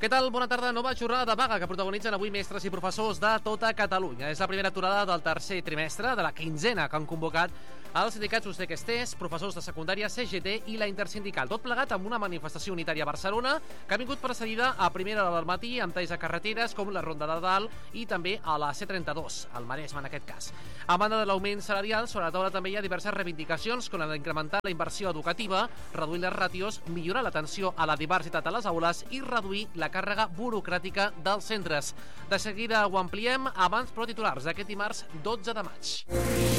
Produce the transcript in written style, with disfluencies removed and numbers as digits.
Què tal? Bona tarda. Nova jornada de vaga que protagonitzen avui mestres i professors de tota Catalunya. És la primera aturada del tercer trimestre de la quinzena que han convocat els sindicats UCEC-ESTES, professors de secundària, CGT i la Intersindical. Tot plegat amb una manifestació unitària a Barcelona que ha vingut precedida a primera hora del matí amb talls a carreteres com la Ronda de Dalt i també a la C32, al Maresme en aquest cas. A banda de l'augment salarial, sobre la taula també hi ha diverses reivindicacions com la d'incrementar la inversió educativa, reduir les ràtios, millorar l'atenció a la diversitat a les aules i reduir la càrrega burocràtica dels centres. De seguida ho ampliem, abans però titulars d'aquest dimarts 12 de maig.